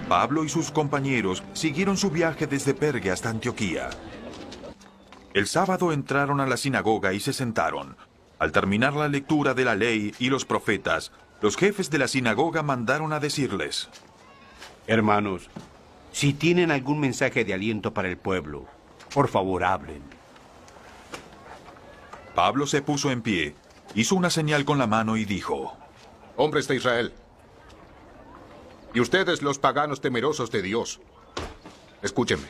Pablo y sus compañeros siguieron su viaje desde Perge hasta Antioquía. El sábado entraron a la sinagoga y se sentaron. Al terminar la lectura de la ley y los profetas, los jefes de la sinagoga mandaron a decirles: Hermanos, si tienen algún mensaje de aliento para el pueblo, por favor hablen. Pablo se puso en pie, hizo una señal con la mano y dijo: Hombres de Israel, y ustedes los paganos temerosos de Dios, escúchenme.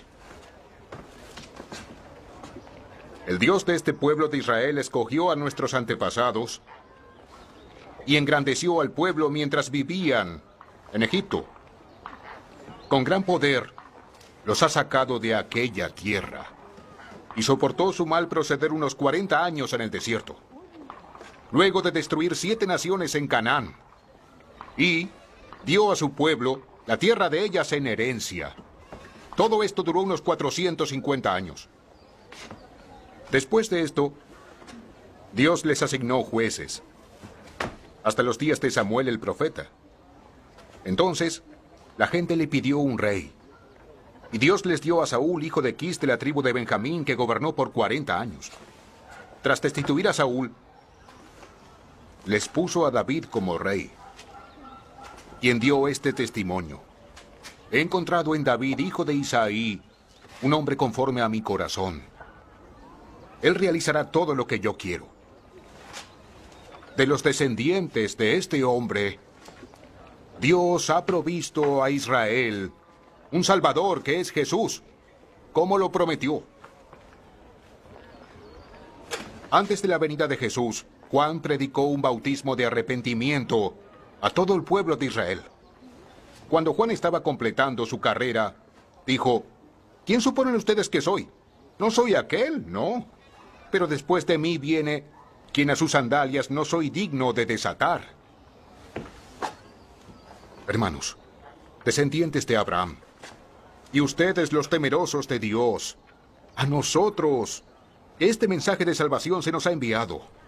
El Dios de este pueblo de Israel escogió a nuestros antepasados y engrandeció al pueblo mientras vivían en Egipto. Con gran poder los ha sacado de aquella tierra y soportó su mal proceder unos 40 años en el desierto, luego de destruir 7 naciones en Canaán, y dio a su pueblo la tierra de ellas en herencia. Todo esto duró unos 450 años. Después de esto, Dios les asignó jueces, hasta los días de Samuel el profeta. Entonces, la gente le pidió un rey, y Dios les dio a Saúl, hijo de Quis, de la tribu de Benjamín, que gobernó por 40 años. Tras destituir a Saúl, les puso a David como rey, quien dio este testimonio: He encontrado en David, hijo de Isaí, un hombre conforme a mi corazón. Él realizará todo lo que yo quiero. De los descendientes de este hombre, Dios ha provisto a Israel un Salvador, que es Jesús, como lo prometió. Antes de la venida de Jesús, Juan predicó un bautismo de arrepentimiento a todo el pueblo de Israel. Cuando Juan estaba completando su carrera, dijo: ¿Quién suponen ustedes que soy? No soy aquel, no. Pero después de mí viene quien a sus sandalias no soy digno de desatar. Hermanos, descendientes de Abraham, y ustedes los temerosos de Dios, a nosotros este mensaje de salvación se nos ha enviado.